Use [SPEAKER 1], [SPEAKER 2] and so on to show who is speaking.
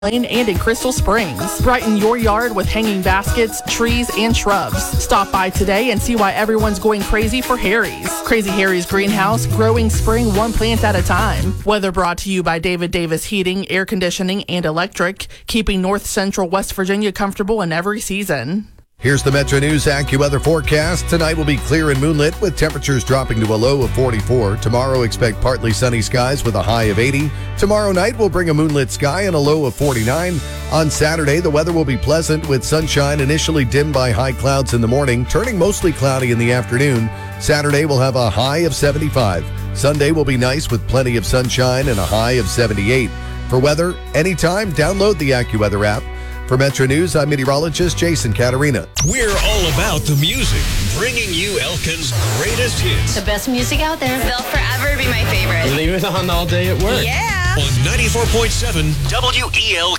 [SPEAKER 1] Lane and in Crystal Springs. Brighten your yard with hanging baskets, trees, and shrubs. Stop by today and see why everyone's going crazy for Harry's. Crazy Harry's Greenhouse, growing spring one plant at a time. Weather brought to you by David Davis Heating, Air Conditioning, and Electric, keeping North Central West Virginia comfortable in every season.
[SPEAKER 2] Here's the Metro News AccuWeather forecast. Tonight will be clear and moonlit with temperatures dropping to a low of 44. Tomorrow, expect partly sunny skies with a high of 80. Tomorrow night will bring a moonlit sky and a low of 49. On Saturday, the weather will be pleasant with sunshine initially dimmed by high clouds in the morning, turning mostly cloudy in the afternoon. Saturday will have a high of 75. Sunday will be nice with plenty of sunshine and a high of 78. For weather, anytime, download the AccuWeather app. For Metro News, I'm meteorologist Jason Caterina.
[SPEAKER 3] We're all about the music, bringing you Elkin's greatest hits.
[SPEAKER 4] The best music out there.
[SPEAKER 5] They'll forever be my favorite.
[SPEAKER 6] Leave it on all day at work.
[SPEAKER 5] Yeah.
[SPEAKER 3] On 94.7 WELK.